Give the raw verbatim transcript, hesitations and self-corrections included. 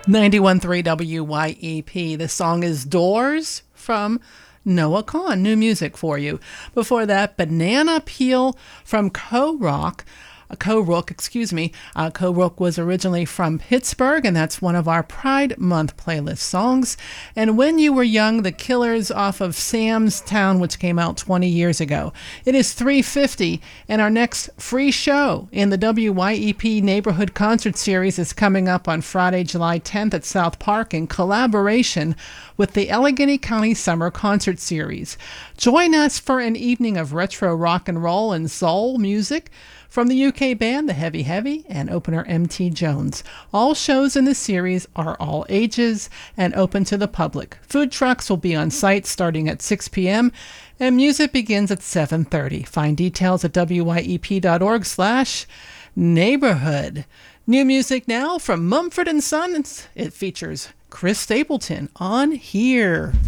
ninety-one point three W Y E P. The song is Doors from Noah Kahan. New music for you. Before that, Banana Peel from Co-Rock. Uh, Co-Rook, excuse me. Uh, Co-Rook was originally from Pittsburgh, and that's one of our Pride Month playlist songs. And When You Were Young, The Killers off of Sam's Town, which came out twenty years ago. It is three fifty, and our next free show in the W Y E P Neighborhood Concert Series is coming up on Friday, July tenth at South Park in collaboration with the Allegheny County Summer Concert Series. Join us for an evening of retro rock and roll and soul music from the U K band The Heavy Heavy and opener M T Jones. All shows in the series are all ages and open to the public. Food trucks will be on site starting at six p.m. and music begins at seven thirty. Find details at wyep.org slash neighborhood. New music now from Mumford and Sons. It features Chris Stapleton on Here.